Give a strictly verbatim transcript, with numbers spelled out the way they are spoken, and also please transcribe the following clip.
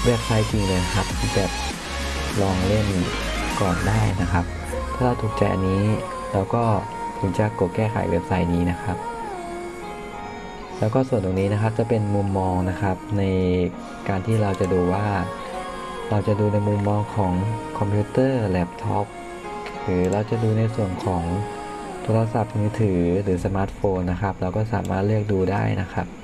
เว็บไซต์จริงเลยครับแบบลองเล่นก่อนได้นะครับถ้าเราถูกใจอันนี้เราก็ถึงจะกดแก้ไขเว็บไซต์นี้นะครับแล้วก็ส่วนตรงนี้นะครับจะเป็นมุมมองนะครับในการที่เราจะดูว่าเราจะดูในมุมมองของคอมพิวเตอร์แล็ปท็อปหรือเราจะดูในส่วนของโทรศัพท์มือถือหรือสมาร์ทโฟนนะครับเราก็สามารถเลือกดูได้นะครับ